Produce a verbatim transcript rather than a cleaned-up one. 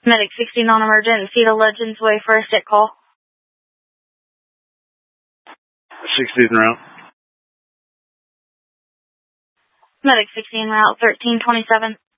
Medic sixteen on emergency to Legends Way for a stick call. sixteen route. Medic sixteen route thirteen twenty-seven.